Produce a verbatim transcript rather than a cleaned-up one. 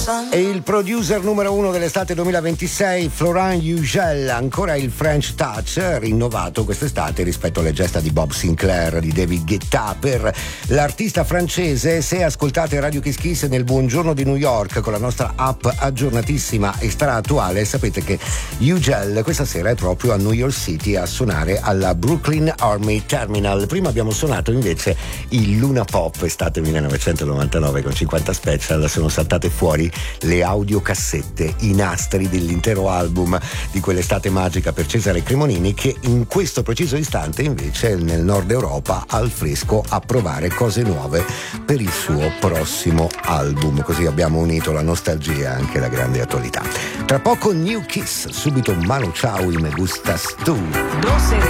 E il producer numero uno dell'estate duemilaventisei, Florent Ugel, ancora il French Touch, rinnovato quest'estate rispetto alle gesta di Bob Sinclair, di David Guetta. Per l'artista francese, se ascoltate Radio Kiss Kiss nel Buongiorno di New York con la nostra app aggiornatissima e stra attuale, sapete che Ugel questa sera è proprio a New York City a suonare alla Brooklyn Army Terminal. Prima abbiamo suonato invece il Luna Pop estate millenovecentonovantanove con cinquanta special, sono saltate fuori le audiocassette, i nastri dell'intero album di quell'estate magica per Cesare Cremonini, che in questo preciso istante invece nel nord Europa al fresco a provare cose nuove per il suo prossimo album. Così abbiamo unito la nostalgia e anche la grande attualità. Tra poco New Kiss, subito Manu Chao y Me Gustas Tu. doce